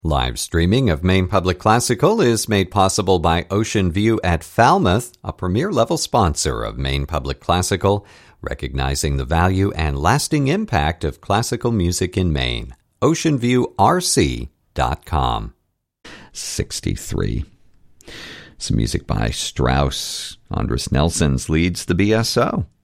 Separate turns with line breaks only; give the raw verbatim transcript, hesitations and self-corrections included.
Live streaming of Maine Public Classical is made possible by Ocean View at Falmouth, a premier-level sponsor of Maine Public Classical, recognizing the value and lasting impact of classical music in Maine. ocean view r c dot com. sixty-three. Some music by Strauss. Andres Nelsons leads the B S O.